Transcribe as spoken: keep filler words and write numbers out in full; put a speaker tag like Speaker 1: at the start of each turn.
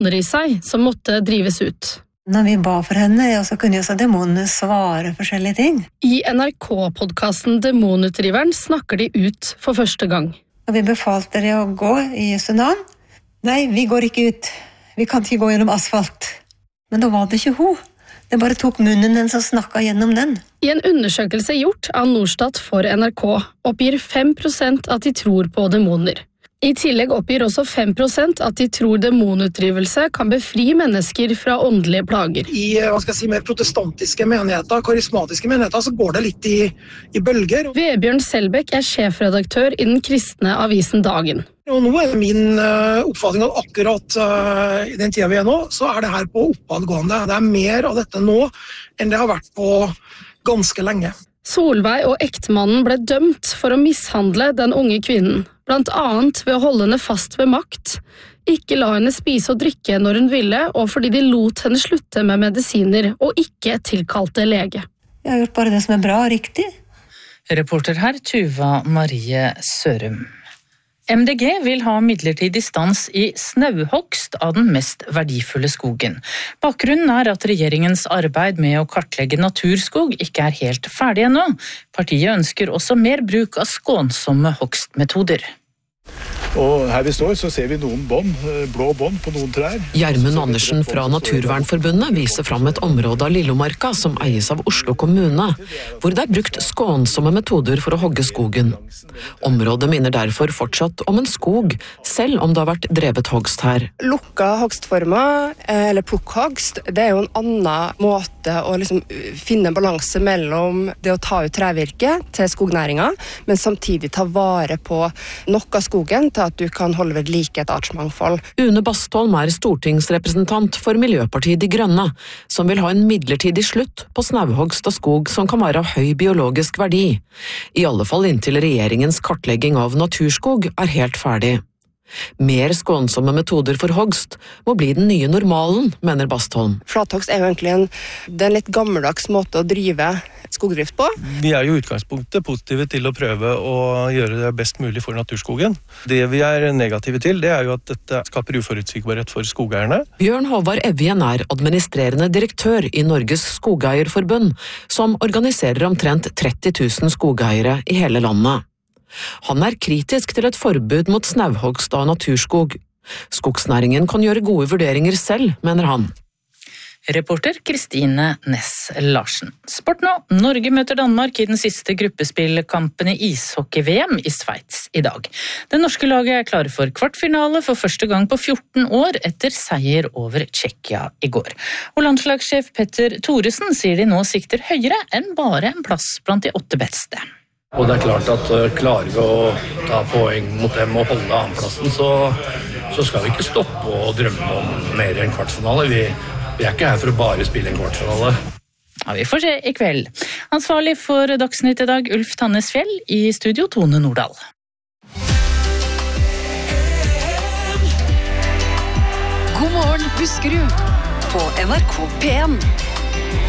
Speaker 1: demoner i seg som måtte drives ut.
Speaker 2: Når vi ba for henne, ja, så kunne jo så demonene svare forskjellige ting.
Speaker 1: I N R K-podcasten Demonutdriveren snakker de ut for første gang.
Speaker 2: Og vi befalte dere å gå i Jesu navn. Nei, vi går ikke ut. Vi kan ikke gå gjennom asfalt. Men da var det ikke hun. Det bare tok munnen den som snakket gjennom den.
Speaker 1: I en undersøkelse gjort av Norstat for N R K oppgir fem prosent at de tror på demoner. I tillegg oppgir også fem prosent at de tror demonutdrivelse kan befri mennesker fra åndelige plager.
Speaker 3: I hva skal jeg si, mer protestantiske menigheter, karismatiske menigheter, så går det litt i, i bølger.
Speaker 1: Vebjørn Selbekk er sjefredaktør i den kristne avisen Dagen.
Speaker 3: Og nå er det min uh, oppfatning at akkurat uh, i den tida vi er nå, så er det her på oppadgående. Det er mer av dette nå enn det har vært på ganske lenge.
Speaker 1: Solveig og ektemannen ble dømt for å mishandle den unge kvinnen, blant annet ved å holde henne fast ved makt, ikke la henne spise og drikke når hun ville, og fordi de lot henne slutte med medisiner og ikke tilkalte lege.
Speaker 2: Jeg har gjort bare det som er bra og riktig.
Speaker 4: Reporter her, Tuva Marie Sørum. M D G vil ha midlertidig stans i snauhogst av den mest verdifulle skogen. Bakgrunnen er at regjeringens arbeid med å kartlegge naturskog ikke er helt ferdig ennå. Partiet ønsker også mer bruk av skånsomme hogstmetoder.
Speaker 5: Og her vi står så ser vi noen bånd, blå bånd på noen trær.
Speaker 6: Gjermund Andersen fra Naturvernforbundet viser fram et område av Lillomarka som eies av Oslo kommune, hvor det er brukt skånsomme metoder for å hogge skogen. Området minner derfor fortsatt om en skog, selv om det har vært drevet hogst her.
Speaker 7: Lukka hogstformer, eller plukkhogst, det er jo en annen måte å liksom finne balanse mellom det å ta ut trevirke til skognæringa, men samtidig ta vare på nok av skogen til at du kan holde ved like et artsmangfold.
Speaker 6: Une Bastholm er stortingsrepresentant for Miljøpartiet De Grønne, som vil ha en midlertidig slutt på snauhogst av skog som kan være av høy biologisk verdi. I alle fall inntil regjeringens kartlegging av naturskog er helt ferdig. Mer skånsomme metoder for hogst må bli den nye normalen, mener Bastholm.
Speaker 7: Flathogst er jo egentlig en, det er en litt gammeldags måte å drive skogdrift på.
Speaker 8: Vi er jo i utgangspunktet positive til å prøve å gjøre det best mulig for naturskogen. Det vi er negative til, det er jo at dette skaper uforutsigbarhet for skogeierne.
Speaker 6: Bjørn Håvard Evjen er administrerende direktør i Norges Skogeierforbund, som organiserer omtrent tretti tusen skogeiere i hele landet. Han er kritisk til et forbud mot snauhogst av naturskog. Skogsnæringen kan gjøre gode vurderinger selv, mener han.
Speaker 4: Reporter Kristine Næss Larsen. Sport nå. Norge møter Danmark i den siste gruppespillkampen i ishockey-V M i Sveits i dag. Det norske laget er klare for kvartfinale for første gang på fjorten år etter seier over Tsjekkia i går. Og landslagssjef Petter Thoresen sier de nå sikter høyere enn bare en plass blant de åtte beste.
Speaker 9: Og det er klart at klarer vi å ta poeng mot dem og holde annenplassen, så, så skal vi ikke stoppe og drømme om mer enn kvartfinale. Vi, vi er ikke her for å bare spille en kvartfinale.
Speaker 4: Ja, vi får se i kveld. Ansvarlig for Dagsnytt i dag, Ulf Tannesfjell, i studio Tone Nordahl.
Speaker 10: God morgen, Buskerud, på N R K P en.